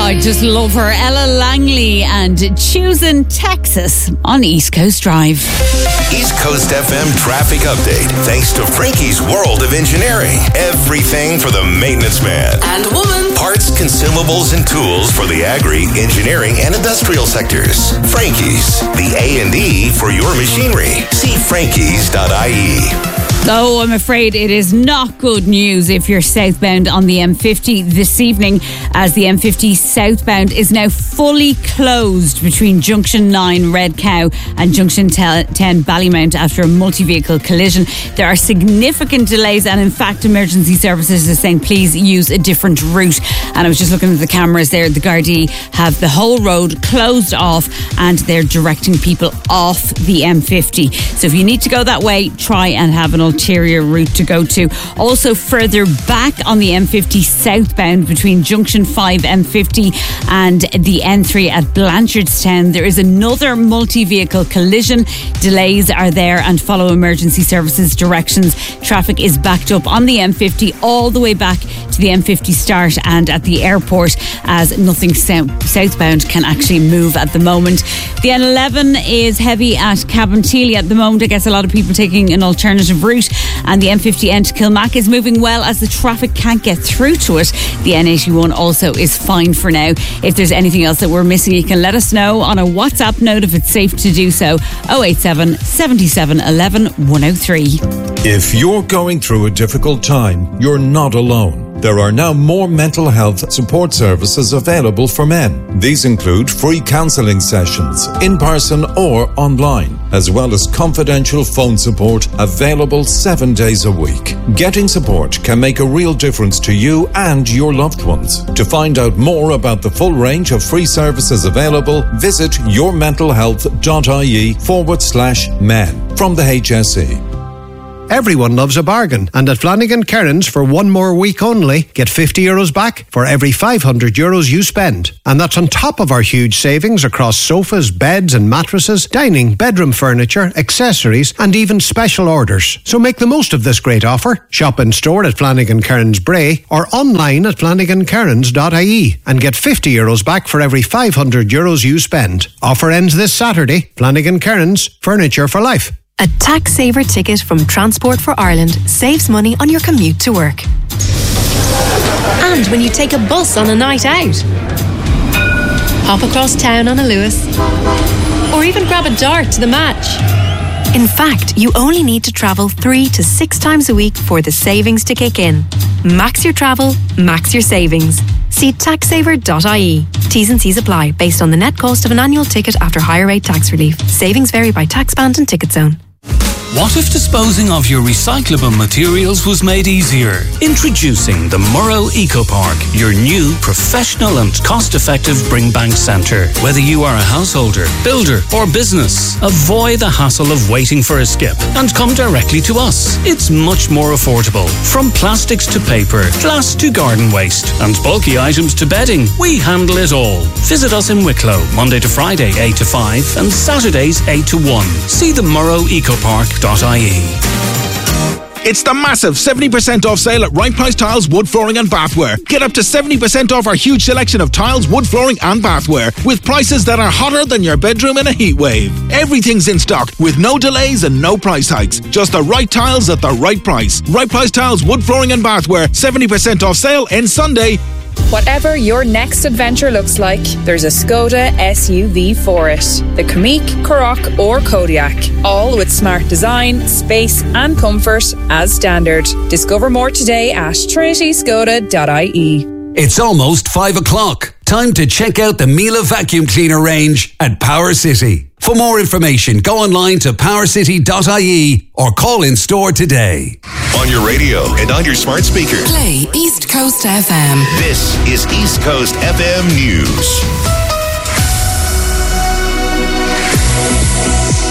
I just love her. Ella Langley and Choosing Texas on East Coast Drive. East Coast FM traffic update. Thanks to Frankie's World of Engineering. Everything for the maintenance man and woman. Parts, consumables, and tools for the agri, engineering, and industrial sectors. Frankie's, the A&E for your machinery. See frankies.ie. Though I'm afraid it is not good news if you're southbound on the M50 this evening, as the M50 southbound is now fully closed between Junction 9 Red Cow and Junction 10 Ballymount after a multi-vehicle collision. There are significant delays, and in fact emergency services are saying please use a different route. And I was just looking at the cameras there. The Gardaí have the whole road closed off and they're directing people off the M50. So if you need to go that way, try and have an ulterior route to go to. Also further back on the M50 southbound between Junction 5 M50 and the N3 at Blanchardstown, there is another multi-vehicle collision. Delays are there and follow emergency services directions. Traffic is backed up on the M50 all the way back to the M50 start and at the airport, as nothing southbound can actually move at the moment. The N11 is heavy at Cabinteely at the moment. I guess a lot of people taking an alternative route, and the M50N to Kilmac is moving well as the traffic can't get through to it. The N81 also is fine for now. If there's anything else that we're missing, you can let us know on a WhatsApp note if it's safe to do so. 087 77 11 103. If you're going through a difficult time, you're not alone. There are now more mental health support services available for men. These include free counselling sessions, in person or online, as well as confidential phone support available 7 days a week. Getting support can make a real difference to you and your loved ones. To find out more about the full range of free services available, visit yourmentalhealth.ie/men from the HSE. Everyone loves a bargain, and at Flanagan Kearns for one more week only, get €50 back for every €500 you spend. And that's on top of our huge savings across sofas, beds and mattresses, dining, bedroom furniture, accessories and even special orders. So make the most of this great offer. Shop in store at Flanagan Kearns Bray or online at flanagankearns.ie and get €50 back for every €500 you spend. Offer ends this Saturday. Flanagan Kearns, furniture for life. A tax saver ticket from Transport for Ireland saves money on your commute to work. And when you take a bus on a night out. Hop across town on a Lewis. Or even grab a dart to the match. In fact, you only need to travel 3 to 6 times a week for the savings to kick in. Max your travel, max your savings. See taxsaver.ie. T's and C's apply based on the net cost of an annual ticket after higher rate tax relief. Savings vary by tax band and ticket zone. What if disposing of your recyclable materials was made easier? Introducing the Murrow Eco Park, your new professional and cost-effective bring bank centre. Whether you are a householder, builder or business, avoid the hassle of waiting for a skip and come directly to us. It's much more affordable. From plastics to paper, glass to garden waste and bulky items to bedding, we handle it all. Visit us in Wicklow, Monday to Friday 8 to 5 and Saturdays 8 to 1. See the murrowecopark.ie. It's the massive 70% off sale at Right Price Tiles, Wood Flooring and Bathware. Get up to 70% off our huge selection of tiles, wood flooring and bathware with prices that are hotter than your bedroom in a heat wave. Everything's in stock with no delays and no price hikes. Just the right tiles at the right price. Right Price Tiles, Wood Flooring and Bathware. 70% off sale ends Sunday. Whatever your next adventure looks like, there's a Skoda SUV for it. The Kamiq, Karoq or Kodiaq. All with smart design, space and comfort as standard. Discover more today at trinityskoda.ie. It's almost 5 o'clock. Time to check out the Miele vacuum cleaner range at Power City. For more information, go online to powercity.ie or call in store today. On your radio and on your smart speaker. Play East Coast FM. This is East Coast FM News.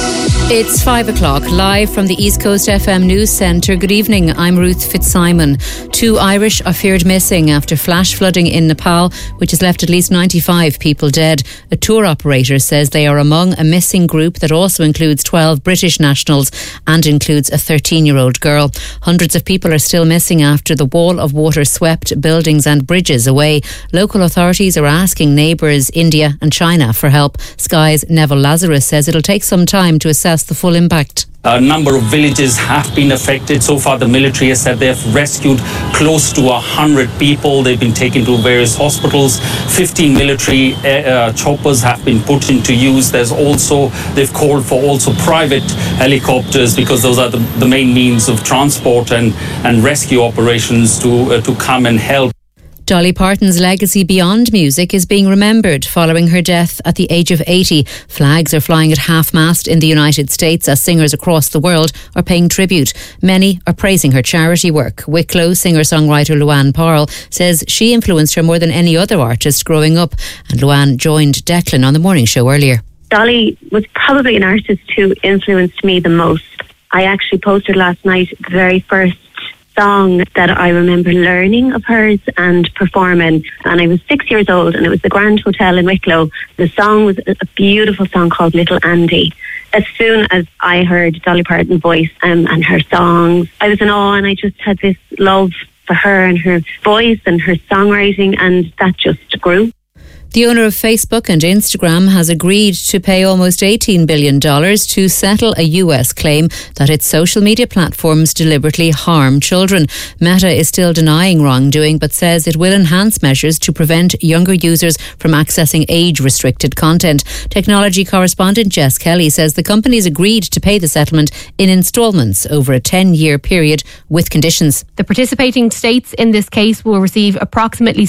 It's 5 o'clock, live from the East Coast FM News Centre. Good evening, I'm Ruth Fitzsimon. 2 Irish are feared missing after flash flooding in Nepal, which has left at least 95 people dead. A tour operator says they are among a missing group that also includes 12 British nationals and includes a 13-year-old girl. Hundreds of people are still missing after the wall of water swept buildings and bridges away. Local authorities are asking neighbours India and China for help. Sky's Neville Lazarus says it'll take some time to assess the full impact. A number of villages have been affected. So far, the military has said they've rescued close to 100 people. They've been taken to various hospitals. 15 military choppers have been put into use. They've called for also private helicopters because those are the main means of transport and rescue operations to come and help. Dolly Parton's legacy beyond music is being remembered following her death at the age of 80. Flags are flying at half-mast in the United States as singers across the world are paying tribute. Many are praising her charity work. Wicklow singer-songwriter Luann Parle says she influenced her more than any other artist growing up. And Luann joined Declan on the morning show earlier. Dolly was probably an artist who influenced me the most. I actually posted last night the very first song that I remember learning of hers and performing, and I was 6 years old, and it was the Grand Hotel in Wicklow. The song was a beautiful song called Little Andy. As soon as I heard Dolly Parton's voice and her songs, I was in awe, and I just had this love for her and her voice and her songwriting, and that just grew. The owner of Facebook and Instagram has agreed to pay almost $18 billion to settle a US claim that its social media platforms deliberately harm children. Meta is still denying wrongdoing, but says it will enhance measures to prevent younger users from accessing age-restricted content. Technology correspondent Jess Kelly says the company's agreed to pay the settlement in instalments over a 10-year period with conditions. The participating states in this case will receive approximately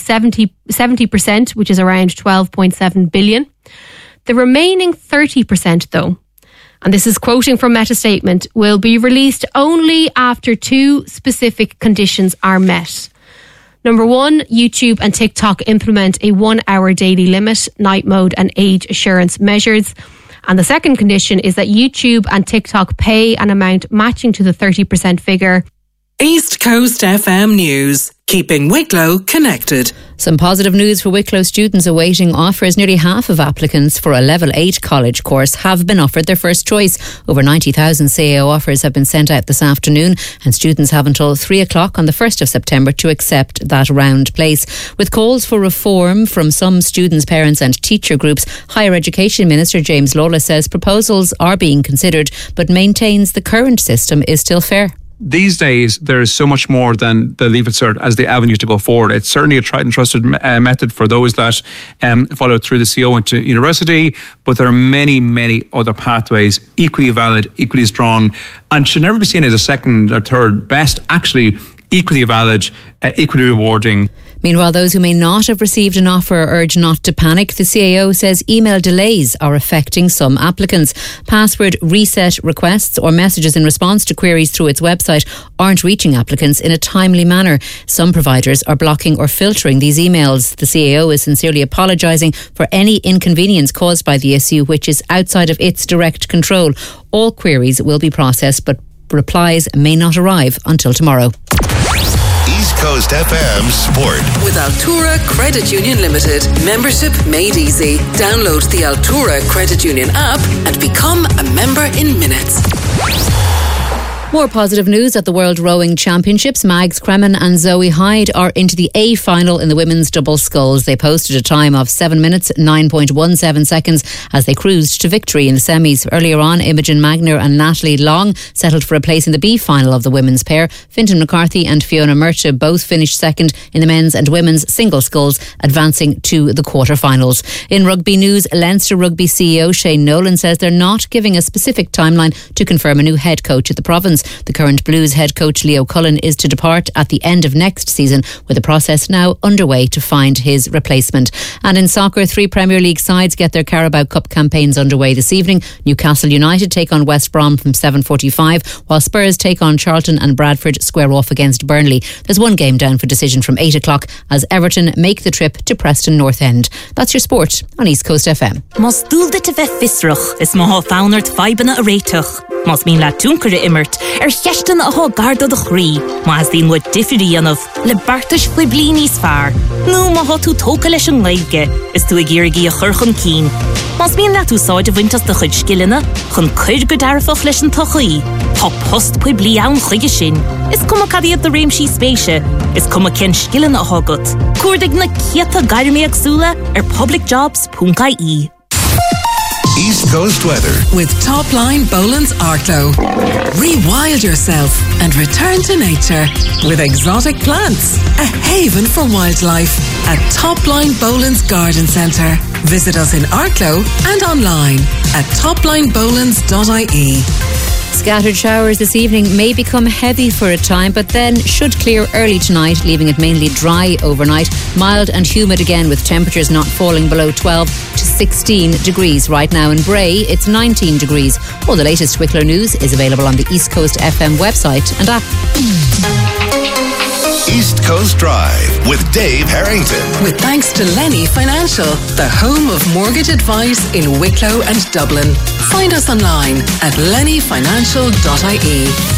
70%, which is around 12.7 billion. The remaining 30%, though, and this is quoting from Meta statement, will be released only after 2 specific conditions are met. Number 1, YouTube and TikTok implement a 1-hour daily limit, night mode and age assurance measures. And the second condition is that YouTube and TikTok pay an amount matching to the 30% figure. East Coast FM News, keeping Wicklow connected. Some positive news for Wicklow students awaiting offers. Nearly half of applicants for a Level 8 college course have been offered their first choice. Over 90,000 CAO offers have been sent out this afternoon, and students have until 3 o'clock on the 1st of September to accept that round place. With calls for reform from some students, parents and teacher groups, Higher Education Minister James Lawless says proposals are being considered, but maintains the current system is still fair. These days, there is so much more than the Leave It Cert as the avenue to go forward. It's certainly a tried and trusted method for those that follow through the CO into university, but there are many, many other pathways, equally valid, equally strong, and should never be seen as a second or third best, actually equally valid, equally rewarding. Meanwhile, those who may not have received an offer are urged not to panic. The CAO says email delays are affecting some applicants. Password reset requests or messages in response to queries through its website aren't reaching applicants in a timely manner. Some providers are blocking or filtering these emails. The CAO is sincerely apologising for any inconvenience caused by the issue, which is outside of its direct control. All queries will be processed, but replies may not arrive until tomorrow. East Coast FM Sport. With Altura Credit Union Limited. Membership made easy. Download the Altura Credit Union app and become a member in minutes. More positive news at the World Rowing Championships. Mags Cremen and Zoe Hyde are into the A final in the women's double sculls. They posted a time of 7 minutes, 9.17 seconds as they cruised to victory in the semis. Earlier on, Imogen Magner and Natalie Long settled for a place in the B final of the women's pair. Fintan McCarthy and Fiona Murcha both finished second in the men's and women's single sculls, advancing to the quarter-finals. In rugby news, Leinster Rugby CEO Shane Nolan says they're not giving a specific timeline to confirm a new head coach at the province. concerns. The current Blues head coach Leo Cullen is to depart at the end of next season, with a process now underway to find his replacement. And in soccer, 3 Premier League sides get their Carabao Cup campaigns underway this evening. Newcastle United take on West Brom from 7:45, while Spurs take on Charlton and Bradford square off against Burnley. There's one game down for decision from 8 o'clock as Everton make the trip to Preston North End. That's your sport on East Coast FM. Mas dúlde te bheith fisrach is má fánart feibena a réitach. Mas mín le túncare immert cheistan a garda de chrí. Mas dín wat diffirí anmh le bartas fwy blínís fear. Nú má tú tóca leis an leibge is tú a gírigií a churchan cín. Mas mín le tú sáid a bhaintas de chuid skillina chun chuid go darfach leis an tochaí. Tá post pwy blí ann chuige sin. Is cum a cadiad de réimsí spéise. Is cum a cin skillina a hagat. Cuirdig na ciata gairimí agsúla publicjobs.ie. East Coast weather with Top Line Boland's Arklow. Rewild yourself and return to nature with exotic plants. A haven for wildlife at Top Line Boland's Garden Centre. Visit us in Arklow and online at toplinebolands.ie. Scattered showers this evening may become heavy for a time, but then should clear early tonight, leaving it mainly dry overnight. Mild and humid again, with temperatures not falling below 12 to 16 degrees. Right now in Bray, it's 19 degrees. All the latest Wicklow news is available on the East Coast FM website and app. East Coast Drive with Dave Harrington. With thanks to Lenny Financial, the home of mortgage advice in Wicklow and Dublin. Find us online at lennyfinancial.ie.